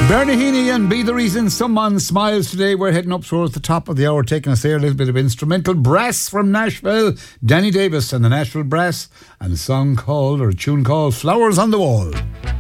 Bernie Heaney and Be the Reason Someone Smiles today. We're heading up towards the top of the hour, taking us there. A little bit of instrumental brass from Nashville. Danny Davis and the Nashville Brass, and a tune called Flowers on the Wall.